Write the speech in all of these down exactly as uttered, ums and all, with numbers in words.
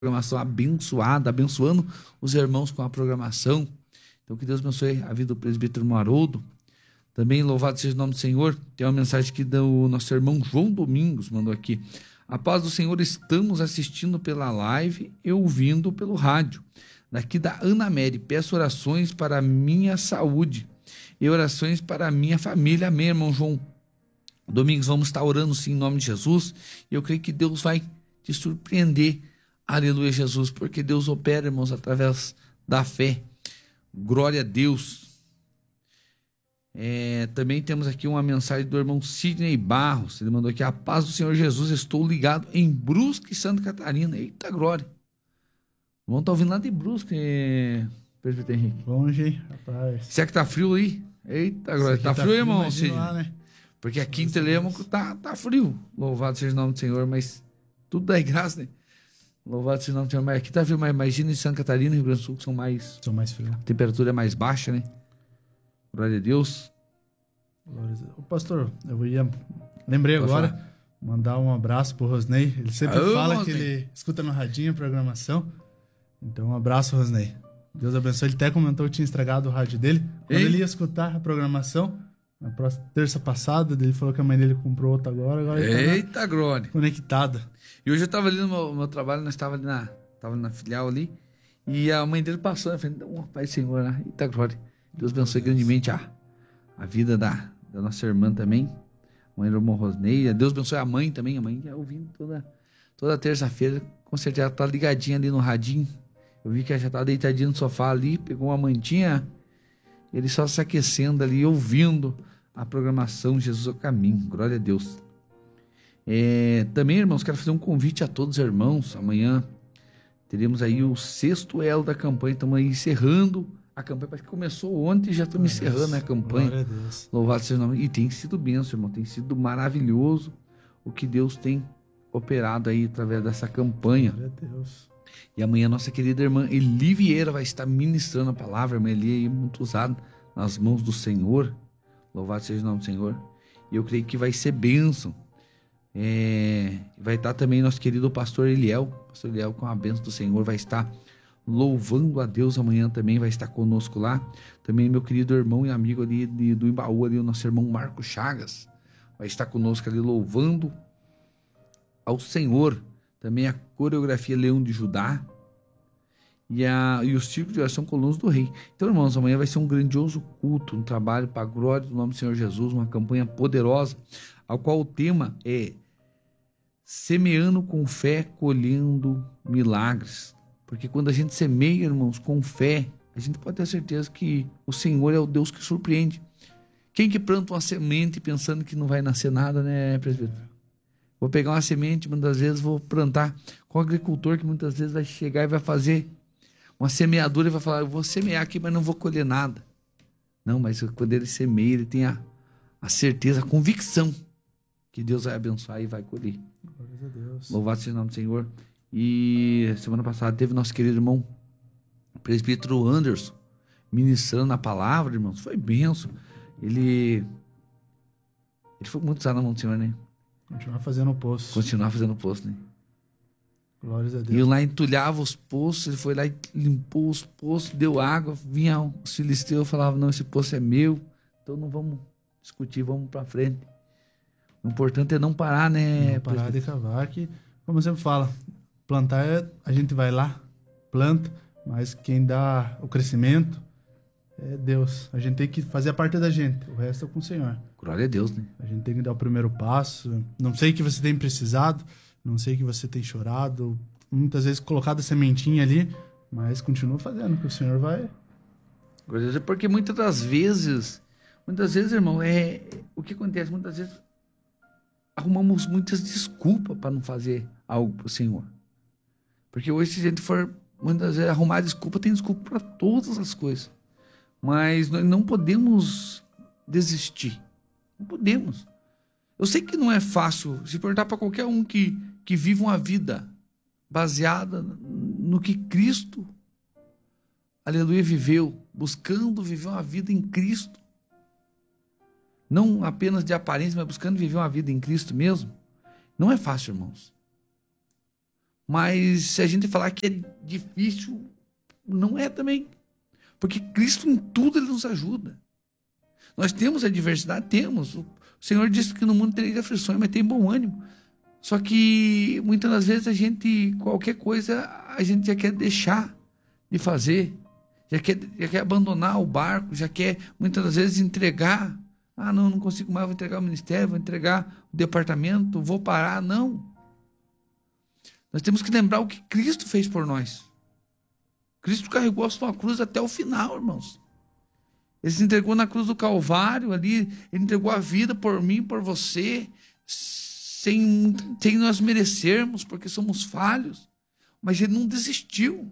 programação abençoada, abençoando os irmãos com a programação. Então que Deus abençoe a vida do presbítero Haroldo. Também louvado seja o nome do Senhor. Tem uma mensagem aqui do nosso irmão João Domingos, mandou aqui. A paz do Senhor, estamos assistindo pela live e ouvindo pelo rádio. Daqui da Ana Mary, peço orações para a minha saúde e orações para a minha família. Amém, irmão João Domingos, vamos estar orando sim em nome de Jesus. E eu creio que Deus vai te surpreender. Aleluia, Jesus, porque Deus opera, irmãos, através da fé. Glória a Deus. É, também temos aqui uma mensagem do irmão Sidney Barros. Ele mandou aqui: a paz do Senhor Jesus, estou ligado em Brusque, Santa Catarina. Eita glória. O irmão tá ouvindo lá de Brusque, presbítero Henrique. Longe, hein, rapaz. Será que tá frio aí? Eita glória. Tá, tá frio, irmão? Sidney? Lá, né? Porque aqui em Telêmaco tá, tá frio. Louvado seja o nome do Senhor, mas tudo dá graça, né? Louvado seja o nome do Senhor. Mas aqui tá frio, mas imagina em Santa Catarina e Rio Grande do Sul, que são mais... São mais frios. A temperatura é mais baixa, né? Glória a Deus. Glória a Deus. Ô, pastor, eu ia... Lembrei Pode agora, falar. Mandar um abraço pro Rosnei. Ele sempre Aô, fala Rosnei. Que ele escuta no radinho a programação. Então, um abraço, Rosnei. Deus abençoe. Ele até comentou que tinha estragado o rádio dele. Quando Ei? ele ia escutar a programação, na próxima terça passada, ele falou que a mãe dele comprou outra agora. agora Eita, tá glória. Conectada. E hoje eu tava ali no meu, meu trabalho, nós tava ali na, tava na filial ali, e a mãe dele passou, eu falei, não, Pai Senhor, né? Eita glória. Deus abençoe grandemente a, a vida da, da nossa irmã também, mãe do irmão Rosnei. Deus abençoe a mãe também, a mãe já ouvindo toda, toda terça-feira, com certeza ela tá ligadinha ali no radinho. Eu vi que ela já tá deitadinha no sofá ali, pegou uma mantinha, ele só se aquecendo ali, ouvindo a programação Jesus ao caminho. Glória a Deus. É, também, irmãos, quero fazer um convite a todos os irmãos. Amanhã teremos aí o sexto elo da campanha. Estamos aí encerrando a campanha. Parece que começou ontem e já estamos encerrando a campanha. Glória a Deus. Louvado seja o nome. E tem sido bênção, irmão. Tem sido maravilhoso o que Deus tem operado aí através dessa campanha. Glória a Deus. E amanhã nossa querida irmã Eli Vieira vai estar ministrando a palavra. A irmã Eli aí muito usada nas mãos do Senhor. Louvado seja o nome do Senhor. E eu creio que vai ser bênção. É, vai estar também nosso querido pastor Eliel. Pastor Eliel, com a bênção do Senhor, vai estar louvando a Deus amanhã também. Vai estar conosco lá. Também meu querido irmão e amigo ali de, do Imbaú, ali, o nosso irmão Marco Chagas, vai estar conosco ali louvando ao Senhor. Também a coreografia Leão de Judá e, a, e o Circo de Oração Colunas do Rei. Então, irmãos, amanhã vai ser um grandioso culto, um trabalho para a glória do nome do Senhor Jesus, uma campanha poderosa, ao qual o tema é semeando com fé, colhendo milagres. Porque quando a gente semeia, irmãos, com fé, a gente pode ter certeza que o Senhor é o Deus que surpreende. Quem que planta uma semente pensando que não vai nascer nada, né, presbítero? Vou pegar uma semente, muitas vezes vou plantar com o agricultor que muitas vezes vai chegar e vai fazer uma semeadura e vai falar, eu vou semear aqui, mas não vou colher nada. Não, mas quando ele semeia, ele tem a, a certeza, a convicção que Deus vai abençoar e vai colher. Glória a Deus. Louvado seja o nome do Senhor. E semana passada teve nosso querido irmão presbítero Anderson ministrando a palavra, irmãos. Foi benção. Ele, ele foi muito usado na mão do Senhor, né? Continuar fazendo o poço. Continuar fazendo o poço, né? Glórias a Deus. E eu lá entulhava os poços, ele foi lá e limpou os poços, deu água, vinha os filisteus, falavam, não, esse poço é meu, então não vamos discutir, vamos pra frente. O importante é não parar, né? Não parar de cavar, que, como eu sempre falo, plantar, é, a gente vai lá, planta, mas quem dá o crescimento é Deus. A gente tem que fazer a parte da gente, o resto é com o Senhor. Glória a Deus, né? A gente tem que dar o primeiro passo. Não sei o que você tem precisado, não sei o que você tem chorado, muitas vezes colocado a sementinha ali, mas continua fazendo, que o Senhor vai... Porque muitas das vezes, muitas vezes, irmão, é o que acontece, muitas vezes arrumamos muitas desculpas para não fazer algo para o Senhor. Porque hoje, se a gente for muitas vezes arrumar desculpa, tem desculpa para todas as coisas. Mas nós não podemos desistir. Não podemos. Eu sei que não é fácil. Se perguntar para qualquer um que, que vive uma vida baseada no que Cristo, aleluia, viveu, buscando viver uma vida em Cristo, não apenas de aparência, mas buscando viver uma vida em Cristo mesmo, não é fácil, irmãos. Mas se a gente falar que é difícil, não é também. Porque Cristo em tudo ele nos ajuda. Nós temos adversidade? Temos. O Senhor disse que no mundo teria aflições, mas tem bom ânimo. Só que muitas das vezes a gente, qualquer coisa, a gente já quer deixar de fazer. Já quer, já quer abandonar o barco, já quer muitas das vezes entregar. Ah, não, não consigo mais, vou entregar o ministério, vou entregar o departamento, vou parar. Não. Nós temos que lembrar o que Cristo fez por nós. Cristo carregou a sua cruz até o final, irmãos. Ele se entregou na cruz do Calvário ali, ele entregou a vida por mim, por você, sem, sem nós merecermos, porque somos falhos. Mas ele não desistiu.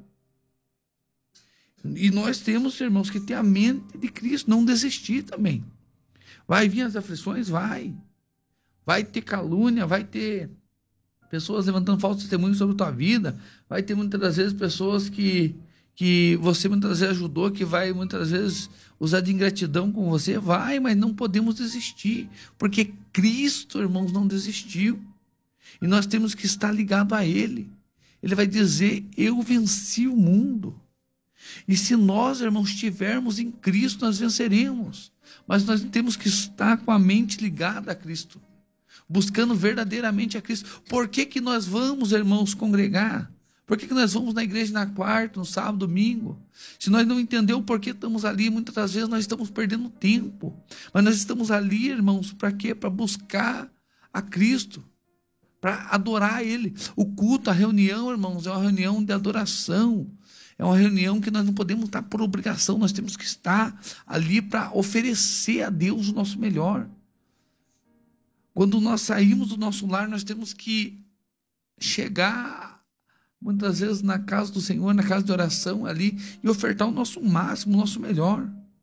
E nós temos, irmãos, que ter a mente de Cristo, não desistir também. Vai vir as aflições? Vai. Vai ter calúnia, vai ter pessoas levantando falsos testemunhos sobre a tua vida, vai ter muitas das vezes pessoas que, que você muitas vezes ajudou, que vai muitas vezes usar de ingratidão com você, vai, mas não podemos desistir, porque Cristo, irmãos, não desistiu, e nós temos que estar ligado a Ele. Ele vai dizer, eu venci o mundo, e se nós, irmãos, estivermos em Cristo, nós venceremos, mas nós temos que estar com a mente ligada a Cristo, buscando verdadeiramente a Cristo. Por que que nós vamos, irmãos, congregar? Por que que nós vamos na igreja na quarta, no sábado, domingo? Se nós não entendemos por que estamos ali, muitas das vezes nós estamos perdendo tempo. Mas nós estamos ali, irmãos, para quê? Para buscar a Cristo, para adorar Ele. O culto, a reunião, irmãos, é uma reunião de adoração. É uma reunião que nós não podemos estar por obrigação, nós temos que estar ali para oferecer a Deus o nosso melhor. Quando nós saímos do nosso lar, nós temos que chegar, muitas vezes, na casa do Senhor, na casa de oração ali, e ofertar o nosso máximo, o nosso melhor.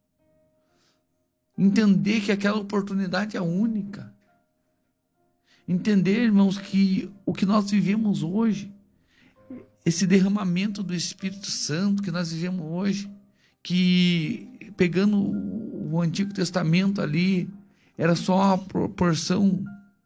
Entender que aquela oportunidade é única. Entender, irmãos, que o que nós vivemos hoje, esse derramamento do Espírito Santo que nós vivemos hoje, que pegando o Antigo Testamento ali, era só uma proporção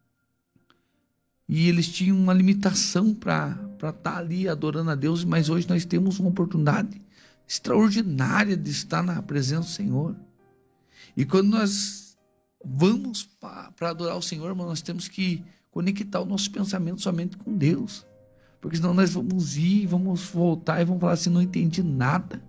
e eles tinham uma limitação para estar ali adorando a Deus, mas hoje nós temos uma oportunidade extraordinária de estar na presença do Senhor. E quando nós vamos para adorar o Senhor, irmão, nós temos que conectar o nosso pensamento somente com Deus, porque senão nós vamos ir, vamos voltar e vamos falar assim, não entendi nada.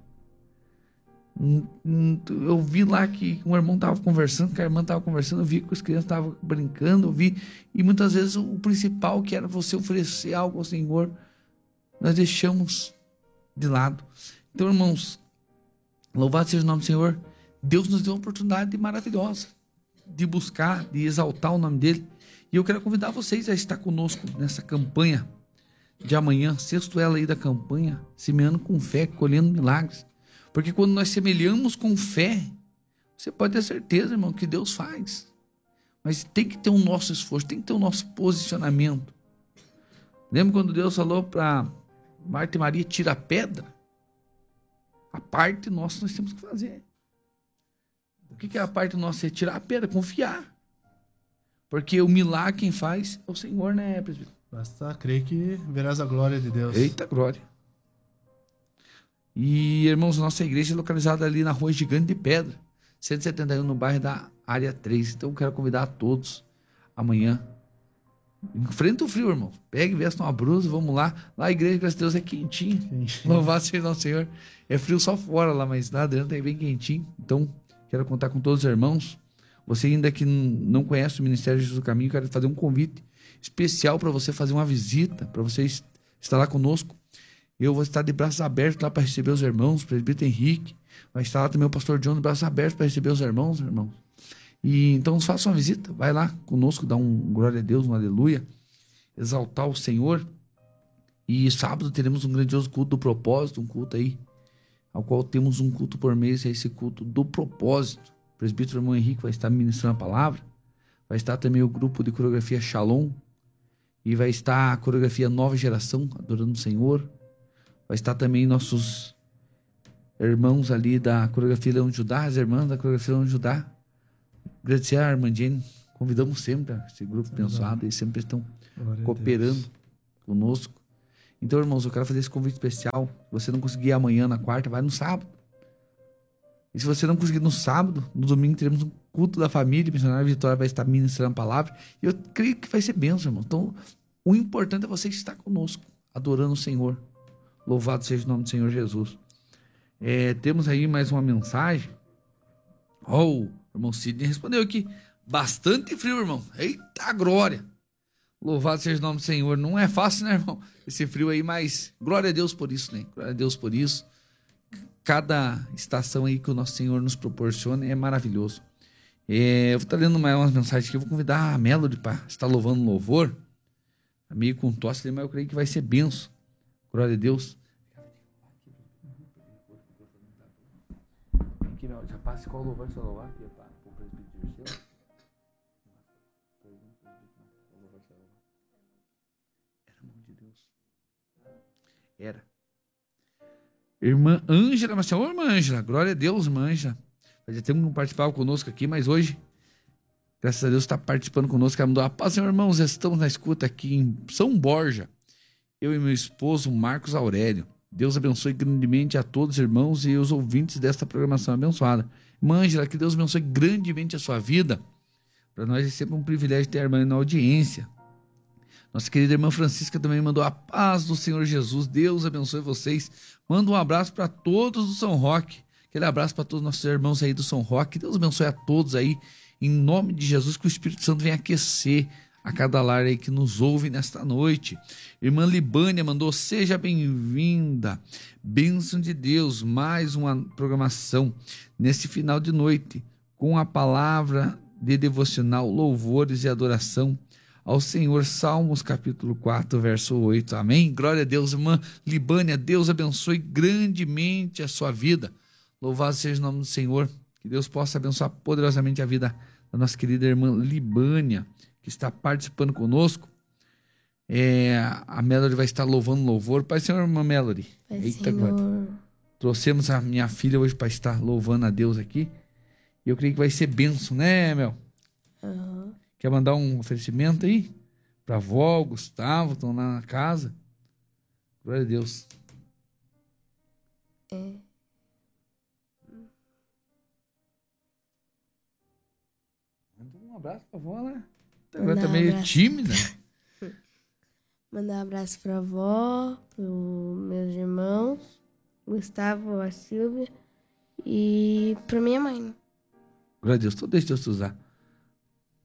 Eu vi lá que um irmão estava conversando, que a irmã estava conversando, eu vi que as crianças estavam brincando, eu vi, e muitas vezes o principal, que era você oferecer algo ao Senhor, nós deixamos de lado. Então, irmãos, louvado seja o nome do Senhor. Deus nos deu uma oportunidade maravilhosa de buscar, de exaltar o nome dele, e eu quero convidar vocês a estar conosco nessa campanha de amanhã, sexto ela aí da campanha, semeando com fé, colhendo milagres. Porque quando nós semelhamos com fé, você pode ter certeza, irmão, que Deus faz. Mas tem que ter o nosso esforço, tem que ter o nosso posicionamento. Lembra quando Deus falou para Marta e Maria, tira a pedra? A parte nossa nós temos que fazer. O que é a parte nossa? É tirar a pedra, confiar. Porque o milagre quem faz é o Senhor, né, presbítero? Basta crer que verás a glória de Deus. Eita glória. E, irmãos, nossa igreja é localizada ali na Rua Gigante de Pedra, cento e setenta e um, no bairro da Área três. Então eu quero convidar a todos amanhã. Enfrenta o frio, irmão. Pega e veste uma blusa, vamos lá. Lá a igreja, graças a Deus, é quentinha. Quentinho. Louvado seja o Senhor. É frio só fora lá, mas lá dentro é bem quentinho. Então, quero contar com todos os irmãos. Você ainda que não conhece o Ministério Jesus do Caminho, quero fazer um convite especial para você fazer uma visita, para você estar lá conosco. Eu vou estar de braços abertos lá para receber os irmãos, o presbítero Henrique. Vai estar lá também o pastor John de braços abertos para receber os irmãos, irmãos. E então faça uma visita, vai lá conosco, dá um glória a Deus, um aleluia, exaltar o Senhor. E sábado teremos um grandioso culto do propósito, um culto aí, ao qual temos um culto por mês, é esse culto do propósito. O presbítero irmão Henrique vai estar ministrando a palavra, vai estar também o grupo de coreografia Shalom, e vai estar a coreografia Nova Geração, adorando o Senhor. Vai estar também nossos irmãos ali da coreografia Leão de Judá, as irmãs da coreografia Leão de Judá. Agradecer a irmã Jenny, convidamos sempre esse grupo abençoado, eles sempre estão Glória cooperando conosco. Então, irmãos, eu quero fazer esse convite especial. Se você não conseguir ir amanhã, na quarta, vai no sábado. E se você não conseguir no sábado, no domingo teremos um culto da família. A missionária Vitória vai estar ministrando a palavra. E eu creio que vai ser bênção, irmão. Então, o importante é você estar conosco, adorando o Senhor. Louvado seja o nome do Senhor Jesus. É, temos aí mais uma mensagem. Oh, o irmão Sidney respondeu aqui. Bastante frio, irmão. Eita glória. Louvado seja o nome do Senhor. Não é fácil, né, irmão? Esse frio aí, mas glória a Deus por isso, né? Glória a Deus por isso. Cada estação aí que o nosso Senhor nos proporciona é maravilhoso. É, eu vou estar lendo mais umas mensagens aqui. Eu vou convidar a Melody para estar louvando louvor. Tá meio com tosse, mas eu creio que vai ser benção. Glória a Deus. Aqui, meu, já passa qual louvor você vai louvar aqui, para o presbítero seu. Era mão de Deus. Era. Irmã Ângela, mas ô irmã Ângela, glória a Deus, irmã Ângela. Fazia tempo que não participava conosco aqui, mas hoje, graças a Deus, está participando conosco. Ela mandou a paz, meus irmãos, estamos na escuta aqui em São Borja. Eu e meu esposo, Marcos Aurélio. Deus abençoe grandemente a todos os irmãos e os ouvintes desta programação abençoada. Irmã Ângela, que Deus abençoe grandemente a sua vida. Para nós é sempre um privilégio ter a irmã na audiência. Nossa querida irmã Francisca também mandou a paz do Senhor Jesus. Deus abençoe vocês. Manda um abraço para todos do São Roque. Aquele abraço para todos os nossos irmãos aí do São Roque. Deus abençoe a todos aí. Em nome de Jesus, que o Espírito Santo venha aquecer a cada lar aí que nos ouve nesta noite. Irmã Libânia mandou, seja bem-vinda. Bênção de Deus, mais uma programação nesse final de noite, com a palavra de devocional, louvores e adoração ao Senhor. Salmos capítulo quatro, verso oito. Amém? Glória a Deus, irmã Libânia. Deus abençoe grandemente a sua vida. Louvado seja o nome do Senhor. Que Deus possa abençoar poderosamente a vida da nossa querida irmã Libânia, que está participando conosco. É, a Melody vai estar louvando louvor. Pai Senhor, irmã Melody. Pai Eita, Senhor. glória. Trouxemos a minha filha hoje para estar louvando a Deus aqui. E eu creio que vai ser bênção, né, Mel? Uhum. Quer mandar um oferecimento aí? Para a avó, Gustavo, estão lá na casa. Glória a Deus. É. Manda um abraço para a avó, né? Mandar Agora tá um meio abraço. tímida. Mandar um abraço pra avó, pros meus irmãos, Gustavo, a Silvia e pra minha mãe. Glória a Deus. Então deixa Deus te usar.